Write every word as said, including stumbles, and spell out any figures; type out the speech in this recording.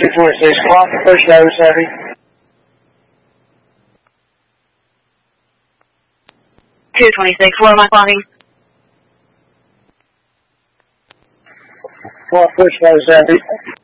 two twenty-six, clock, push nose heavy. two twenty-six, what am I clocking? Clock, push nose heavy.